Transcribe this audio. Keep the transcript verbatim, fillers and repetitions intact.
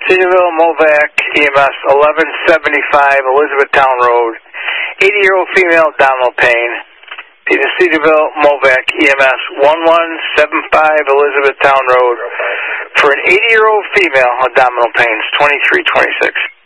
Cedarville, Movac, E M S eleven seventy-five, Elizabethtown Road. eighty-year-old female, abdominal pain. Peter Cedarville, Movac, E M S eleven seventy-five, Elizabethtown Road. For an eighty-year-old female, abdominal pains, twenty-three twenty-six.